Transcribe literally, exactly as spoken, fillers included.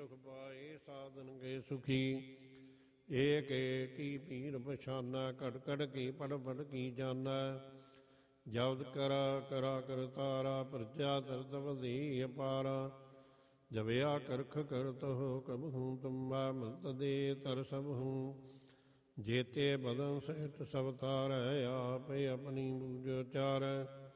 ਸੁਖ ਪਾਏ ਸਾਧਨ ਕੇ ਸੁਖੀ। ਏਕ ਏਕੀ ਪੀਰ ਪਛਾਨਾ ਘਟ ਘਟ ਕੀ ਪੜ ਪੜ ਕੀ ਜਾਨਾ। ਜਬਦ ਕਰਾ ਕਰਾ ਕਰਤਾਰਾ ਪ੍ਰਜਾ ਤਰਤ ਵਧੀ ਅਪਾਰਾ। ਜਬਿਆ ਕਰਖ ਕਰਤ ਹੋ ਕਬਹੂ ਤੁਮਾ ਮਤ ਦੇ ਤਰ ਸਭ ਹੂੰ। ਜੇਤੇ ਬਦਨ ਸਹਿਤ ਸਭ ਤਾਰੈ ਆਪੇ ਆਪਣੀ ਬੂਝ ਚਾਰੈ।